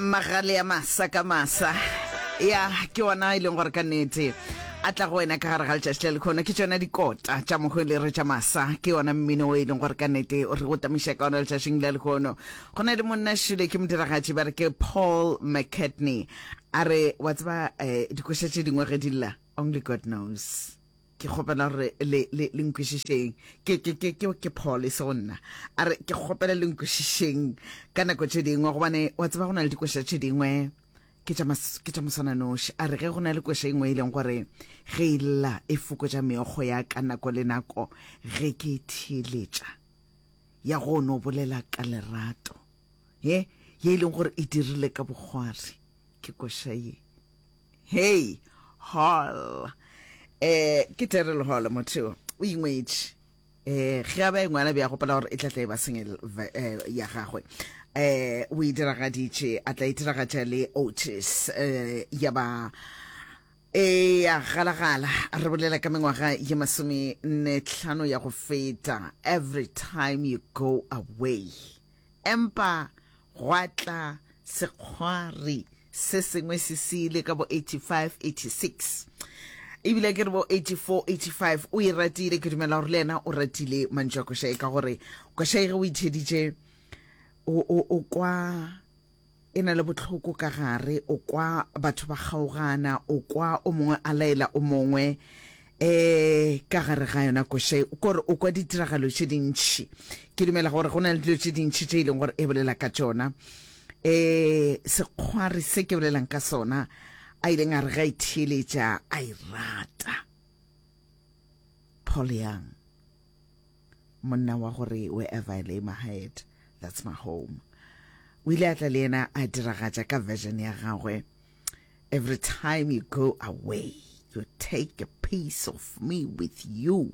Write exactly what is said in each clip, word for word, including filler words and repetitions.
magale ya masa ka masa ya ke wana ile gore ka nete a tla go wena ka gare ga letšatši le khona ke tsona dikota tša mogwele re tša masa ke yona mmino o e leng gore ka nete o re go tamiša ka ona letšatšing le lekgono go na le monna šule ke modiragatši ba re ke Paul McCartney a re wa tseba um dikoša tše dingwe ge di lla only God knows ke kgopela gore le le nkwešišeng ke ke ke ke ke Paul e se gonna a re ke kgopela le nkwešišeng ka nako tše dingwe gobane wa tseba go na le dikoša tše dingwe ke tša mas ke tša mosana noši a re ge go na le koša engwe e leng gore ge e lla e fokotša meokgo ya ka nako le nako ge ke theeletša ya go no bolela ka lerato ye ye e leng gore e dirile ka bogwari ke koša ye hey Hall eh ke Terrell Hall motho o ingwetše eh ge a ba engwana bja gopela gore e tla tla e ba sengel ya gagwe eh o e diragaditše a tla e diragatša le Otis eh ya ba e ya galagala re bolela ka mengwaga ye masome nne tlhano ya go feta every time you go away empa gwa sekgwari se sengwe se sile ka bo eighty-five eighty-six ebile ke re bo eighty-four eighty-five o e ratile ke dumela gore le ena o ratile mantšwa koša e ka gore koša e ge o itheditše o o o kwa e na le botlhoko ka gare o kwa batho ba kgaogana o kwa o mongwe a laela o mongwe eh ka gare ga yona koša gore o kwa ditiragalo tše dintšhi ke dumela gore go na le dilo tše dintšhi tše e leng gore e bolela ka tšona eh sekgwari se ke bolelang ka sona a ileng a re ga itheeletša a e rata Paul Young monna wa gore wherever I lay my head that's my home o ile a tla le ena a diragatša ka version ya gagwe every time you go away you take a piece of me with you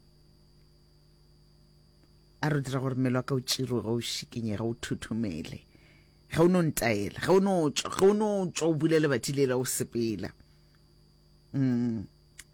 a re dira gore mmele wa ka o tširwe ga o šikinyega o thuthumele ga o no ntaela ga o no tswa ga o no tswa o bule lebati lela o sepela mm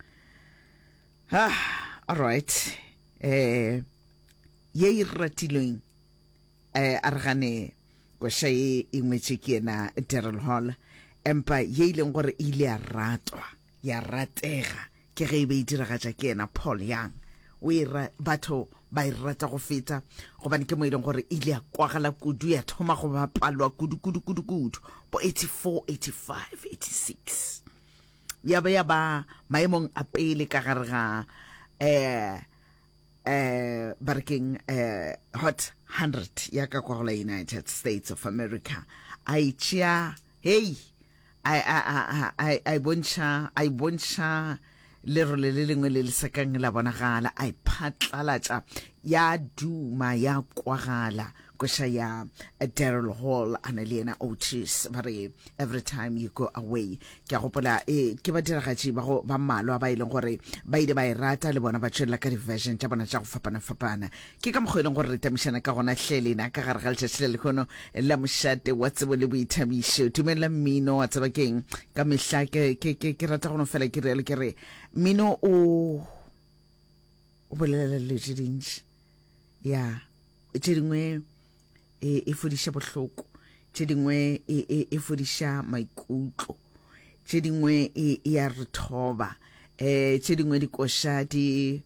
ah all right eh ye e ratileng eh a re gane koša e ingwetše ke ena Terrell Hall empa ye e leng gore ile ya ratwa ya ratega ke ge e be e diragatša ke ena Paul Young o e batho ba e rata go feta gobane ke mo e leng gore ile ya kwagala kudu ya thoma go bapalwa kudu kudu kudu kudu bo eighty-four eighty-five eighty-six ya ba ya ba maemong a pele ka gare ga eh eh barking eh hot one hundred ya ka kwa la United States of America ai chia hey ai ai ai ai bontsha ai bontsha le role le lengwe le le sekang la bonagala ai phatlalatša ya duma ya kwagala koša ya Terrell Hall ana le ena Otis ba re every time you go away ke a gopola eh ke ba diragatši ba go ba mmalwa ba ileng gore ba ile ba e rata le bona ba tšwela ka diversion tša bona tša go fapana fapana ke ka mokgwa e leng gore re tamišana ka gona hlelena ka gare ga letšatši le lekgono la mošate wa tsebo le boithamišo tumela mmino wa tseba keng ka mehla ke ke ke rata go no fela ke reele ke re mmino o o bolela le tše dintši ya tše dingwe e e fodiša bohloko tše dingwe e e fodiša maikutlo tše dingwe e ya re thoba eh tše dingwe dikoša di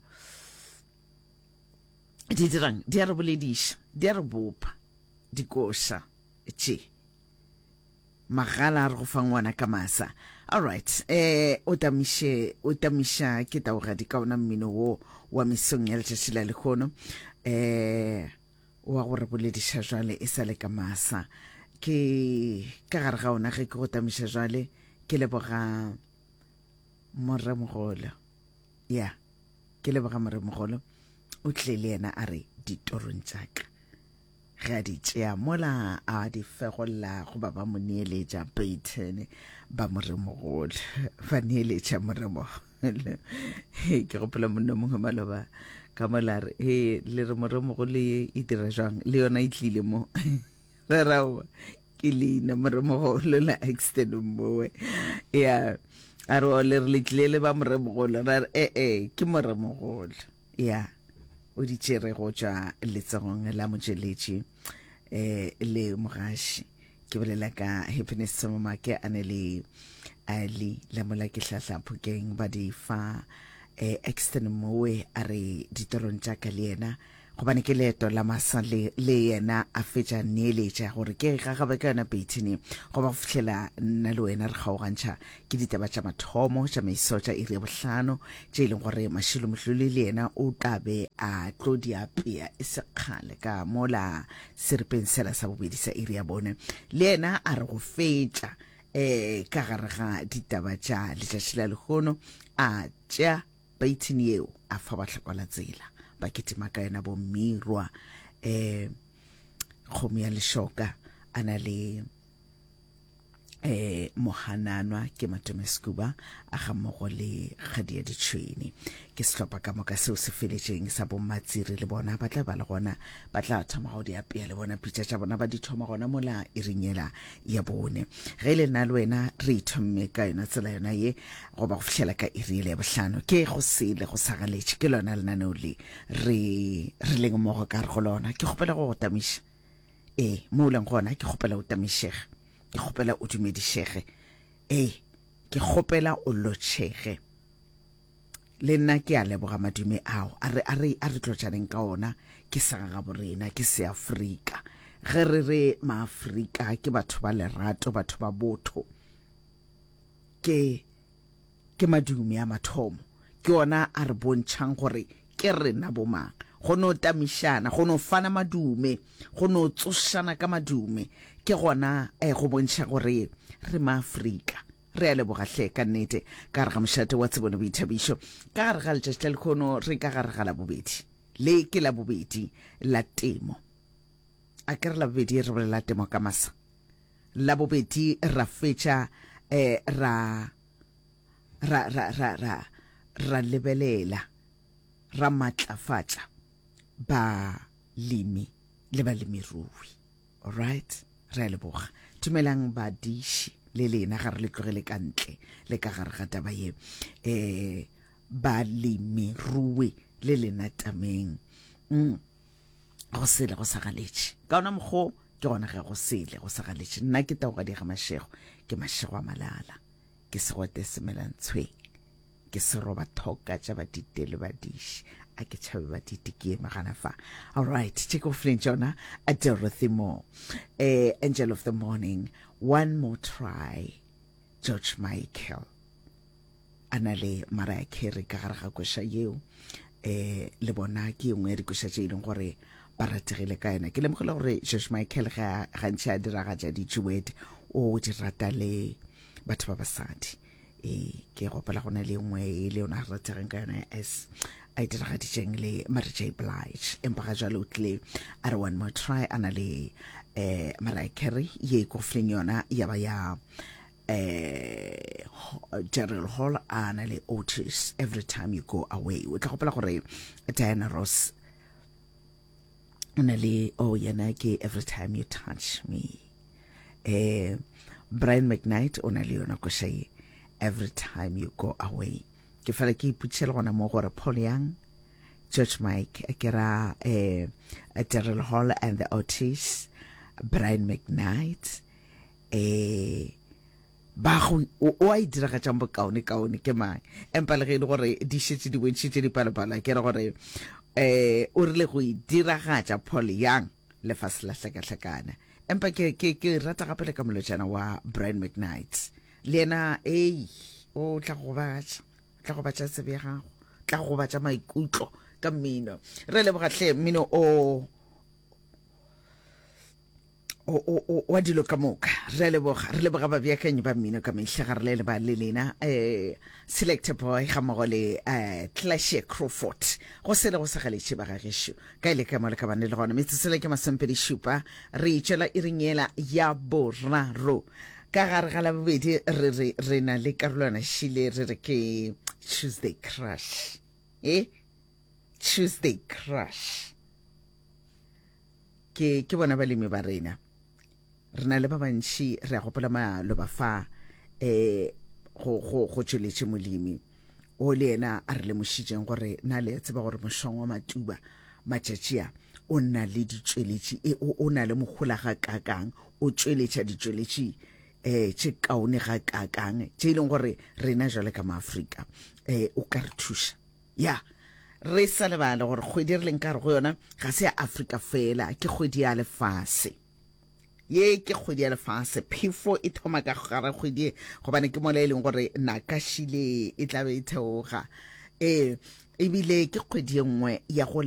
di dirang di a re bolediša di a re bopa dikoša tše magala re go fa ngwana ka masa all right eh o tamiše o tamiša ke taoga di ka ona mmino wo wa mesong ya letšatši la lekgono eh wa gore bolediša jwale e sa le ka masa ke ka gare ga ona ge ke go tamiša jwale ke leboga moremogolo ya ke leboga moremogolo o tle le yena a re ditorong tšaka ge a di tšea mola a di fegolla go ba ba mo neeletša Peyton ba moremogolo ba neeletša moremogolo ke gopola monna mongwe maloba ka molare he le re moremogolo e dira jang le yona e tlile mo ra rawa ke leina moremogolo la extend mowe ya a re le re le tlile le ba moremogolo ra eh eh ke moremogolo ya o di tšere go tšwa letsogong la motšweletši eh le mogaši ke bolela ka Happiness Somamake a ne le ali la mola ke hlatla phokeng ba di fa eh extern mowe a re ditorong tsa ka le yena go bane ke leto la masale le yena a fetša neeletša gore ke ga ga ba ka na beitini go ba fihlela nna le wena re kgaogantšha ke ditaba tša mathomo tša maisoša iri ya bohlano tše e leng gore Mashilo Mohlolo le yena o tlabe a tlo di apea e se kgale ka mola seripeng sela sa bobedi sa iri ya bone le yena a re go fetša eh ka gare ga ditaba tša letšatši la lekgono a tša beitini eo a fa ba tlhokola tsela ba ketima ka yena bo Mirwa eh kgomo ya leshoka ana le eh Mohananwa ke Matome Skuba a ga mmogo le Kgadia Ditšhweni ke sehlopha ka moka seo se feletšeng sa bo Matsiri le bona ba tla ba le gona ba tla thoma go di apea le bona pitša tša bona ba di thoma gona mola e rinyela ya bone ge le nna le wena re ithomme ka yona tsela yona ye go ba go fihlela ka iri ya bohlano ke go sele go sagaletše ke lona lenaneo le re re leng mmogo ka re go lona ke kgopela go go tamiša eh mo leng gona ke kgopela go tamišega ke kgopela o dumedišege eh ke kgopela o lotšhege le nna ke a leboga madume ao a re a re a re tlotšaneng ka ona ke sa ga borena ke se Afrika ge re re maAfrika ke batho ba lerato batho ba botho ke ke madume a mathomo ke ona a re bontšhang gore ke rena bomang go no tamišana go no fana madume go no tsošana ka madume ke gona eh go bontšha gore re maAfrika re a leboga hle ka nnete ka re ga mošate wa tsebone boithabišo ka gare ga letšatši la lekgono re ka gare ga la bobedi le ke la bobedi la temo a ke re la bobedi re bolela temo ka masa la bobedi ra fetša eh ra ra ra ra ra ra lebelela ra matlafatša ba limi le balemirui all right re a leboga tumelang ba diši le lena ga re le tlogele ka ntle le ka gare ga taba ye eh balemirui le lena tameng mm go sele go sagaletše ka ona mokgo ke gona ge go sele go sagaletše nna ke tago ga di ga Mashego ke Mashego a Malala ke segote semelantshweng ke seroba thoka tša ba ditele ba diši a ke tšhabe ba ditikie magana fa all right check off Jona a Dorothy Moore eh Angel of the Morning One More Try George Michael anale Mariah Carey ka gare ga kwesha yeo eh le bona ke engwe di kwesha tše e leng gore ba rategile ka yena ke lemogela gore George Michael ga gantši a diraga tša di-duet o di rata le batho ba basadi eh ke gopela gona le engwe e le yona rategeng ka yona as a diragaditšeng le Mary J Blige empa ga jalo tle a re One More Try ana le eh Mariah Carey ye go fleng yona ya ba ya eh Daryl Hall ana le Otis Every Time You Go Away o tla gopela gore Diana Ross ana le oh yana ke Every Time You Touch Me eh Brian McKnight ona le yona go say Every Time You Go Away ke fela ke iputšela gona mo gore Paul Young George Mike ke ra eh Daryl Hall and the Otis Brian McKnight eh ba go o a dira ga tšambo kaone kaone ke mang empa le ge le gore di šetse di bontšitše di palapala ke re gore eh o rile go diragatša Paul Young le fa se la hlakahlakana empa ke ke ke rata gape le ka molotšana wa Brian McKnight le yena eh o tla go batša tla go batša tsebe ya gago tla go batša maikutlo ka mmino re leboga hle mmino o o o wa dilo ka moka re leboga re leboga ba beakanyi ba mmino ka mehla ga re le ba le lena eh Selector Boy ga mmogo le eh Clash Crawford go sele go sagaletše ba ga gešo ka ile ka mo le ka bane le gona metsesele ke masempedi shupa re itšela iringela ya boraro ka gare ga la bobedi re re re na le karolwana šile re re ke Tuesday Crush eh Tuesday Crush ke ke bona balemi ba rena rena le ba bantši re a gopola malo ba fa eh go go go tšweletše molemi o le yena a re le mošitšeng gore na le tseba gore mošong wa matuba matšatšia o na le ditšweletši e o na le mogola ga kakang o tšweletša ditšweletši eh tše kaone ga kakang tše e leng gore rena jale ka maafrika eh o ka re thuša ya re sa lebala gore kgwedi re leng ka re go yona ga se ya Afrika fela ke kgwedi ya lefase ye ke kgwedi ya lefase phefo e thoma ka gare kgwedi gobane ke mola e leng gore nakashile e tla be e theoga eh ebile ke kgwedi nngwe ya go